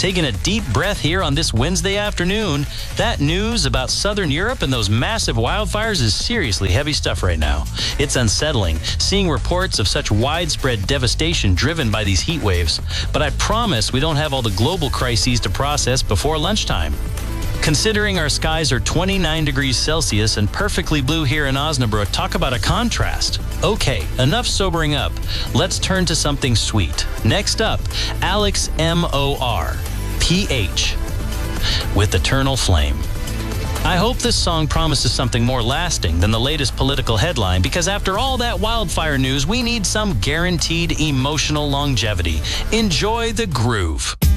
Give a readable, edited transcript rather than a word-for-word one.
Taking a deep breath here on this Wednesday afternoon. That news about Southern Europe and those massive wildfires is seriously heavy stuff right now. It's unsettling, seeing reports of such widespread devastation driven by these heat waves. But I promise we don't have all the global crises to process before lunchtime. Considering our skies are 29 degrees Celsius and perfectly blue here in Osnabrück, talk about a contrast. Okay, enough sobering up. Let's turn to something sweet. Next up, Alex M.O.R. P.H. with Eternal Flame. I hope this song promises something more lasting than the latest political headline, because after all that wildfire news, we need some guaranteed emotional longevity. Enjoy the groove.